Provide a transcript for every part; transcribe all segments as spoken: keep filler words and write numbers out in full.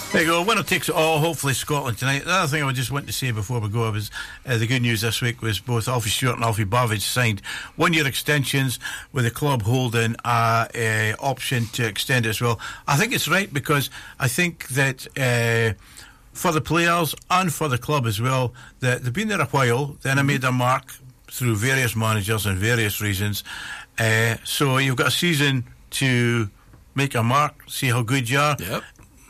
There you go. Winner takes it all. Hopefully Scotland tonight. The other thing I would just want to say before we go was uh, the good news this week was both Alfie Stewart and Alfie Bavage signed one-year extensions with the club holding a, a option to extend it as well. I think it's right because I think that uh, for the players and for the club as well, that they've been there a while. Then I made their mark through various managers and various reasons. Uh, so you've got a season to make a mark, see how good you are. Yep.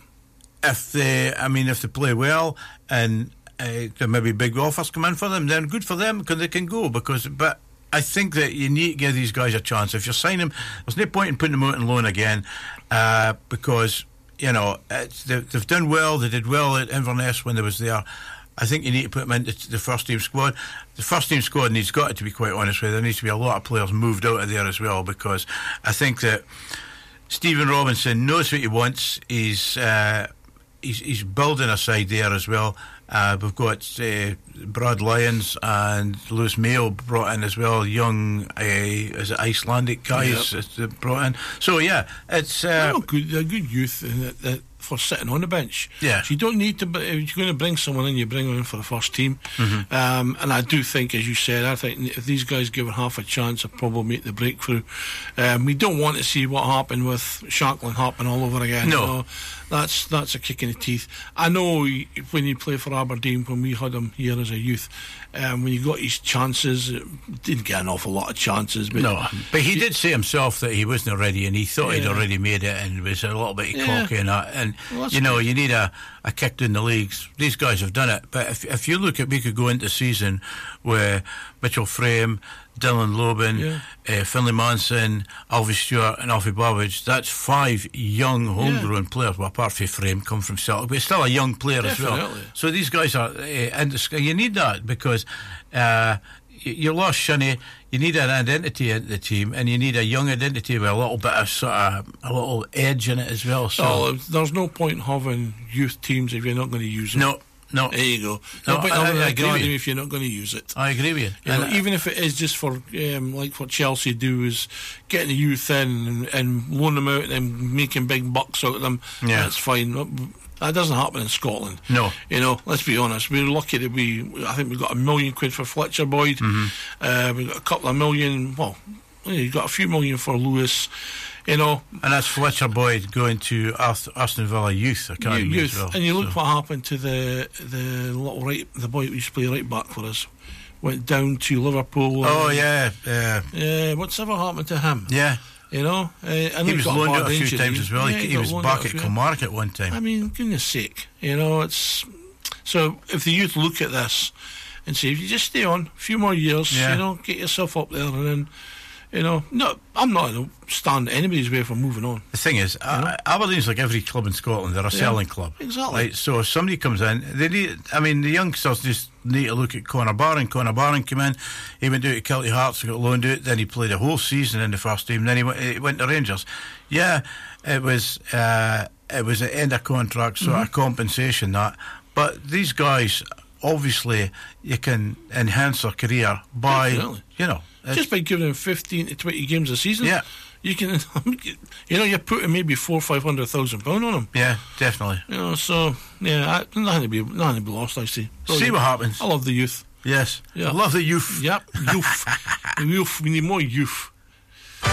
If they, I mean, if they play well and uh, there may be big offers come in for them, then good for them because they can go. Because, but I think that you need to give these guys a chance. If you're signing them, there's no point in putting them out on loan again uh, because you know it's, they, they've done well. They did well at Inverness when they was there. I think you need to put them into the first team squad. The first team squad needs got it, to be quite honest with you. There needs to be a lot of players moved out of there as well because I think that Stephen Robinson knows what he wants. He's uh, He's, he's building a side there as well. Uh, we've got uh, Brad Lyons and Lewis Mayo brought in as well. Young, uh, is it Icelandic guys yep. brought in. So yeah, it's uh, oh, good, a good youth uh, uh, for sitting on the bench. Yeah, so you don't need to. If you're going to bring someone in, you bring them in for the first team. Mm-hmm. Um, and I do think, as you said, I think if these guys give it half a chance, they'll probably make the breakthrough. Um, we don't want to see what happened with Sharkland happen all over again. No. You know? That's that's a kick in the teeth. I know when you play for Aberdeen, when we had him here as a youth, um, when you got his chances, didn't get an awful lot of chances. But no, but he, he did say himself that he wasn't ready, and he thought yeah. he'd already made it, and was a little bit yeah. cocky and that. And well, you know, good. you need a, a kick in the leagues. These guys have done it. But if if you look at, we could go into the season where Mitchell Frame, Dylan Lobin, yeah. uh, Finlay Manson, Alfie Stewart and Alfie Babbage, that's five young homegrown yeah. players, well apart from Frame, come from Celtic, but still a young player Definitely. as well. So these guys are uh, in the, you need that because uh, you lost Shinnie, you need an identity in the team and you need a young identity with a little bit of sort of a little edge in it as well. So oh, there's no point having youth teams if you're not going to use them. No. No, there you go. No, no but I, I, I agree with you. If you're not going to use it, I agree with you. you know, even if it is just for um, like what Chelsea do is getting the youth in and, and loan them out and making big bucks out of them. Yeah, that's fine. That doesn't happen in Scotland. No, you know. Let's be honest. We're lucky that we. I think we got a million quid for Fletcher Boyd. Mm-hmm. Uh, we got a couple of million. Well, you got a few million for Lewis. You know, and that's Fletcher Boyd going to Aston Villa Youth Academy youth. as well. And you look so. what happened to the the little right, the boy who used to play right back for us, went down to Liverpool. Oh and, yeah, yeah. Yeah, what's ever happened to him? Yeah, you know, uh, and he was loaned out a few injury. times as well. Yeah, he, he, he was back at Kilmarnock at one time. I mean, goodness sake, you know, it's so if the youth look at this and say, if you just stay on a few more years, yeah. you know, get yourself up there, and then. You know, no, I'm not going to stand anybody's way from moving on. The thing is, uh, Aberdeen's like every club in Scotland. They're a yeah, selling club. Exactly. Right? So if somebody comes in, they need, I mean, the youngsters just need to look at Conor Barron. Conor Barron came in, he went out to Kelty Hearts, got loaned out, then he played a whole season in the first team, then he went, he went to Rangers. Yeah, it was uh, it was an end of contract sort mm-hmm. of compensation, that. But these guys, obviously, you can enhance their career by, Definitely. you know, just by giving them fifteen to twenty games a season, yeah, you can, you know, you're putting maybe four, five hundred thousand pound on them. Yeah, definitely. You know, so yeah, I, nothing to be, nothing to be lost. I see. Brilliant. See what happens. I love the youth. Yes, yeah. I love the youth. Yep, youth, youth. We need more youth.